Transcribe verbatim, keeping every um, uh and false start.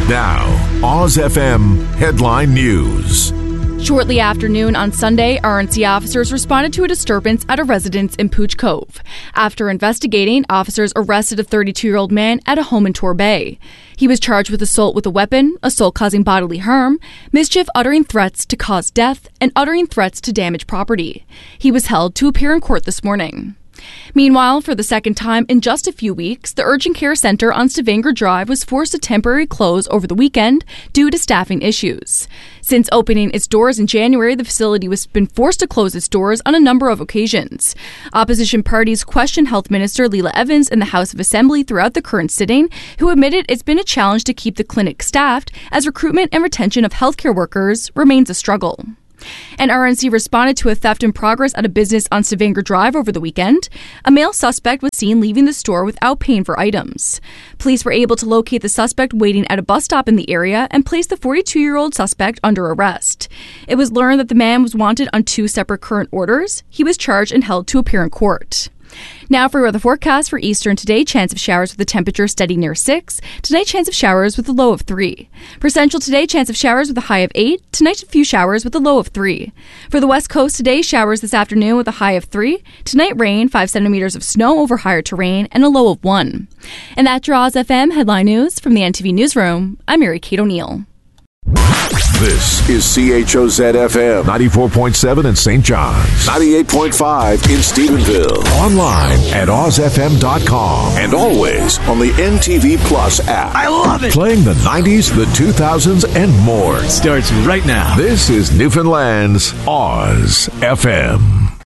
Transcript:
Now, Oz F M Headline News. Shortly after noon on Sunday, R N C officers responded to a disturbance at a residence in Pooch Cove. After investigating, officers arrested a thirty-two-year-old man at a home in Torbay. He was charged with assault with a weapon, assault causing bodily harm, mischief uttering threats to cause death, and uttering threats to damage property. He was held to appear in court this morning. Meanwhile, for the second time in just a few weeks, the Urgent Care Center on Stavanger Drive was forced to temporarily close over the weekend due to staffing issues. Since opening its doors in January, the facility has been forced to close its doors on a number of occasions. Opposition parties questioned Health Minister Leela Evans in the House of Assembly throughout the current sitting, who admitted it's been a challenge to keep the clinic staffed as recruitment and retention of healthcare workers remains a struggle. And R N C responded to a theft in progress at a business on Stavanger Drive over the weekend. A male suspect was seen leaving the store without paying for items. Police were able to locate the suspect waiting at a bus stop in the area and place the forty-two-year-old suspect under arrest. It was learned that the man was wanted on two separate current orders. He was charged and held to appear in court. Now for your weather forecast for Eastern today. Chance of showers with a temperature steady near six. Tonight, chance of showers with a low of three. For Central today, chance of showers with a high of eight. Tonight, a few showers with a low of three. For the West Coast today, showers this afternoon with a high of three. Tonight, rain, five centimeters of snow over higher terrain, and a low of one. And that's your Oz F M Headline News from the N T V Newsroom. I'm Mary Kate O'Neill. This is C H O Z F M ninety-four point seven in Saint John's, ninety-eight point five in Stephenville. Online at oz f m dot com and always on the N T V Plus app. I love it! Playing the nineties, the two thousands, and more. Starts right now. This is Newfoundland's Oz F M.